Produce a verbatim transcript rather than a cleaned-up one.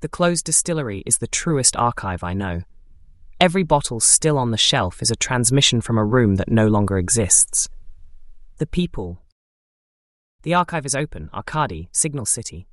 The closed distillery is the truest archive I know. Every bottle still on the shelf is a transmission from a room that no longer exists. The people. The archive is open, Arkady, Signal City.